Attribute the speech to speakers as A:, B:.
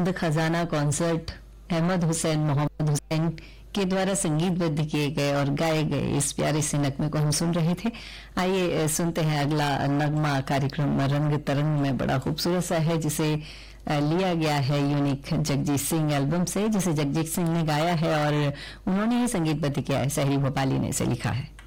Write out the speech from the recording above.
A: बंद खजाना कॉन्सर्ट अहमद हुसैन मोहम्मद हुसैन के द्वारा संगीतबद्ध किए गए और गाए गए इस प्यारे से नगमे को हम सुन रहे थे। आइए सुनते हैं अगला नगमा। कार्यक्रम रंग तरंग में बड़ा खूबसूरत सा है, जिसे लिया गया है यूनिक जगजीत सिंह एल्बम से, जिसे जगजीत सिंह ने गाया है और उन्होंने ही संगीतबद्ध किया है। सहरी भोपाली ने इसे लिखा है।